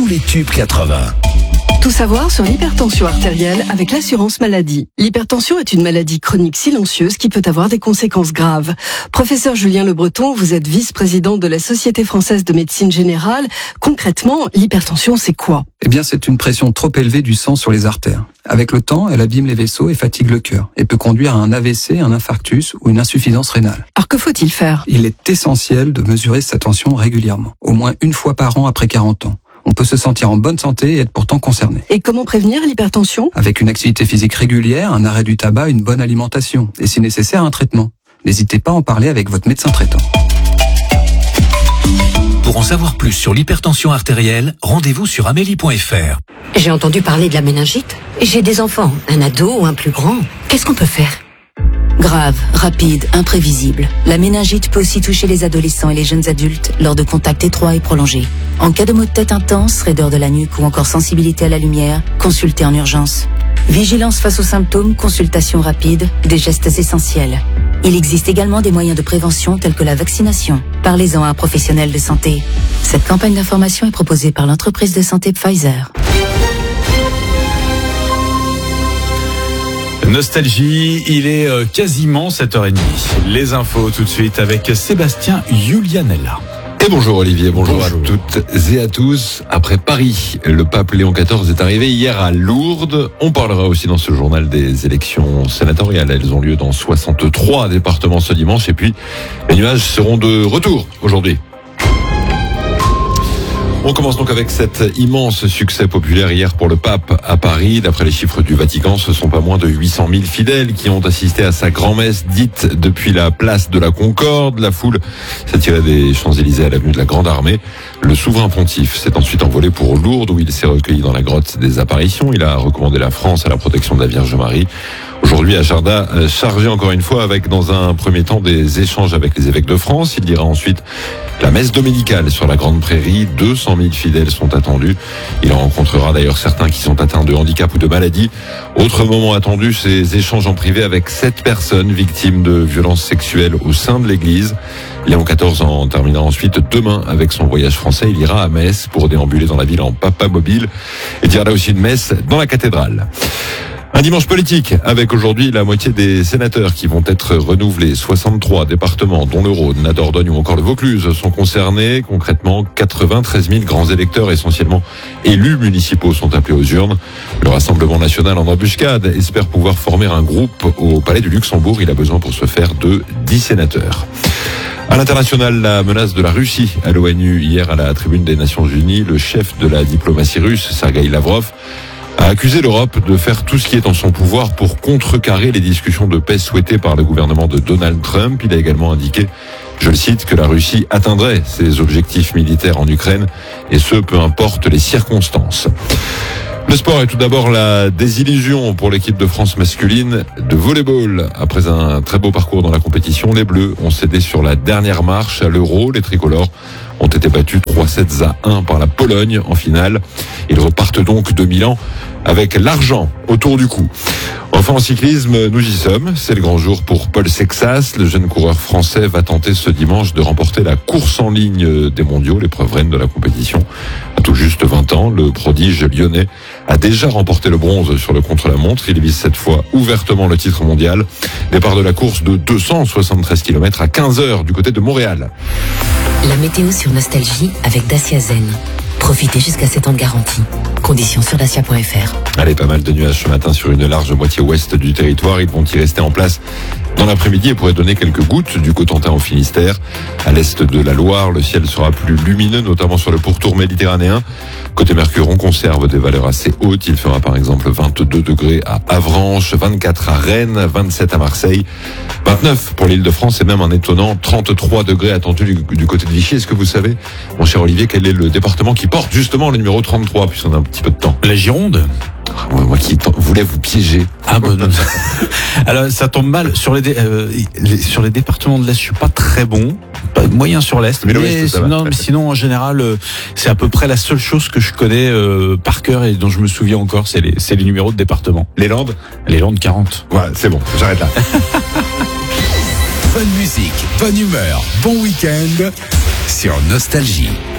les tubes 80. Tout savoir sur l'hypertension artérielle avec l'assurance maladie. L'hypertension est une maladie chronique silencieuse qui peut avoir des conséquences graves. Professeur Julien Le Breton, vous êtes vice-président de la Société française de médecine générale. Concrètement, l'hypertension, c'est quoi ? Eh bien, c'est une pression trop élevée du sang sur les artères. Avec le temps, elle abîme les vaisseaux et fatigue le cœur et peut conduire à un AVC, un infarctus ou une insuffisance rénale. Alors que faut-il faire ? Il est essentiel de mesurer sa tension régulièrement, au moins une fois par an après 40 ans. On peut se sentir en bonne santé et être pourtant concerné. Et comment prévenir l'hypertension ? Avec une activité physique régulière, un arrêt du tabac, une bonne alimentation et si nécessaire un traitement. N'hésitez pas à en parler avec votre médecin traitant. Pour en savoir plus sur l'hypertension artérielle, rendez-vous sur amélie.fr. J'ai entendu parler de la méningite. J'ai des enfants, un ado ou un plus grand. Qu'est-ce qu'on peut faire ? Grave, rapide, imprévisible. La méningite peut aussi toucher les adolescents et les jeunes adultes lors de contacts étroits et prolongés. En cas de maux de tête intense, raideur de la nuque ou encore sensibilité à la lumière, consultez en urgence. Vigilance face aux symptômes, consultation rapide, des gestes essentiels. Il existe également des moyens de prévention tels que la vaccination. Parlez-en à un professionnel de santé. Cette campagne d'information est proposée par l'entreprise de santé Pfizer. Nostalgie, il est quasiment 7h30. Les infos tout de suite avec Sébastien Julianella. Et bonjour Olivier, bonjour à toutes et à tous. Après Paris, le pape Léon XIV est arrivé hier à Lourdes. On parlera aussi dans ce journal des élections sénatoriales. Elles ont lieu dans 63 départements ce dimanche. Et puis, les nuages seront de retour aujourd'hui. On commence donc avec cet immense succès populaire hier pour le pape à Paris. D'après les chiffres du Vatican, ce sont pas moins de 800 000 fidèles qui ont assisté à sa grand-messe dite depuis la place de la Concorde. La foule s'attirait des Champs-Élysées à l'avenue de la Grande Armée. Le souverain pontife s'est ensuite envolé pour Lourdes où il s'est recueilli dans la grotte des apparitions. Il a recommandé la France à la protection de la Vierge Marie. Aujourd'hui, Acharda, chargé encore une fois avec, dans un premier temps, des échanges avec les évêques de France. Il dira ensuite la messe dominicale sur la Grande Prairie. 200 000 fidèles sont attendus. Il rencontrera d'ailleurs certains qui sont atteints de handicap ou de maladie. Autre moment attendu, ces échanges en privé avec 7 personnes victimes de violences sexuelles au sein de l'Église. Léon XIV en terminera ensuite demain avec son voyage français. Il ira à Metz pour déambuler dans la ville en papa mobile et dira là aussi une messe dans la cathédrale. Un dimanche politique avec aujourd'hui la moitié des sénateurs qui vont être renouvelés. 63 départements dont le Rhône, la Dordogne ou encore le Vaucluse sont concernés. Concrètement, 93 000 grands électeurs essentiellement élus municipaux sont appelés aux urnes. Le Rassemblement national en embuscade espère pouvoir former un groupe au Palais du Luxembourg. Il a besoin pour ce faire de 10 sénateurs. À l'international, la menace de la Russie à l'ONU hier à la tribune des Nations Unies. Le chef de la diplomatie russe, Sergueï Lavrov, a accusé l'Europe de faire tout ce qui est en son pouvoir pour contrecarrer les discussions de paix souhaitées par le gouvernement de Donald Trump. Il a également indiqué, je le cite, que la Russie atteindrait ses objectifs militaires en Ukraine, et ce, peu importe les circonstances. Le sport est tout d'abord la désillusion pour l'équipe de France masculine de volleyball. Après un très beau parcours dans la compétition, les Bleus ont cédé sur la dernière marche à l'Euro. Les tricolores ont été battus 3-7-1 par la Pologne en finale. Ils repartent donc de Milan avec l'argent autour du cou. Enfin en cyclisme, nous y sommes. C'est le grand jour pour Paul Sexas. Le jeune coureur français va tenter ce dimanche de remporter la course en ligne des mondiaux, l'épreuve reine de la compétition. À tout juste 20 ans, le prodige lyonnais a déjà remporté le bronze sur le contre-la-montre. Il vise cette fois ouvertement le titre mondial. Départ de la course de 273 km à 15h du côté de Montréal. La météo sur Nostalgie avec Dacia Zen. Profitez jusqu'à 7 ans de garantie. Conditions sur dacia.fr. Allez, pas mal de nuages ce matin sur une large moitié ouest du territoire. Ils vont y rester en place dans l'après-midi et pourraient donner quelques gouttes du Cotentin au Finistère. À l'est de la Loire, le ciel sera plus lumineux, notamment sur le pourtour méditerranéen. Côté Mercure, on conserve des valeurs assez hautes. Il fera par exemple 22 degrés à Avranches, 24 à Rennes, 27 à Marseille, 29 pour l'Île-de-France et même un étonnant 33 degrés attendus du côté de Vichy. Est-ce que vous savez, mon cher Olivier, quel est le département qui porte justement le numéro 33, puisqu'on a un petit peu de temps? La Gironde. Moi qui voulais vous piéger. Ah bon. Alors ça tombe mal sur les départements de l'Est. Je suis pas très bon, pas moyen sur l'Est. Mais sinon en général, c'est à peu près la seule chose que je connais par cœur et dont je me souviens encore, c'est les numéros de département. Les Landes 40. Voilà, c'est bon, j'arrête là. Bonne musique, bonne humeur, bon week-end sur Nostalgie.